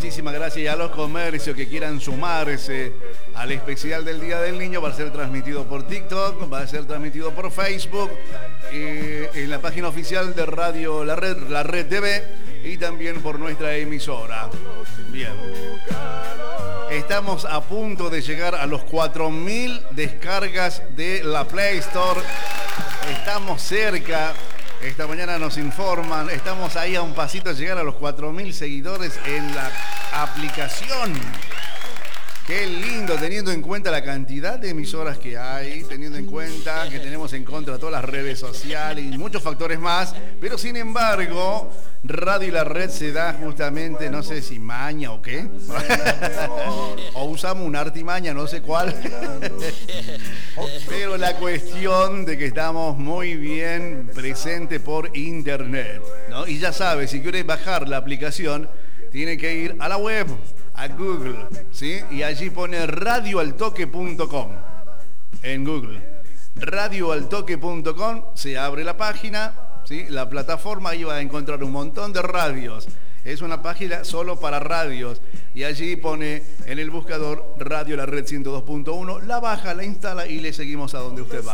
muchísimas gracias. Y a los comercios que quieran sumarse al especial del Día del Niño, va a ser transmitido por TikTok, va a ser transmitido por Facebook, en la página oficial de Radio La Red TV y también por nuestra emisora. Bien. Estamos a punto de llegar a los 4.000 descargas de la Play Store. Estamos cerca. Esta mañana nos informan. Estamos ahí a un pasito de llegar a los 4.000 seguidores en la aplicación. Qué lindo, teniendo en cuenta la cantidad de emisoras que hay, teniendo en cuenta que tenemos en contra todas las redes sociales y muchos factores más, pero sin embargo, Radio y la Red se da justamente, no sé si maña o qué, o usamos una artimaña, no sé cuál, pero la cuestión de que estamos muy bien presentes por internet, ¿no? Y ya sabes, si quieres bajar la aplicación, tiene que ir a la web, a Google, ¿sí? Y allí pone radioaltoque.com en Google. Radioaltoque.com, se abre la página, ¿sí? La plataforma, ahí va a encontrar un montón de radios. Es una página solo para radios. Y allí pone en el buscador Radio La Red 102.1, la baja, la instala y le seguimos a donde usted va.